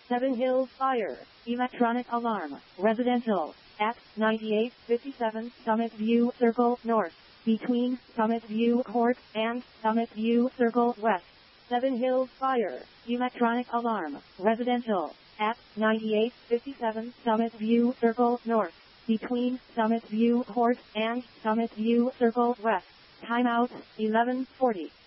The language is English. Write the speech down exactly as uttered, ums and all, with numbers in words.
Seven Hills Fire, electronic alarm, residential, at ninety-eight fifty-seven Summit View Circle North, between Summit View Court and Summit View Circle West. Seven Hills Fire, electronic alarm, residential, at ninety-eight fifty-seven Summit View Circle North, between Summit View Court and Summit View Circle West. Timeout, eleven forty.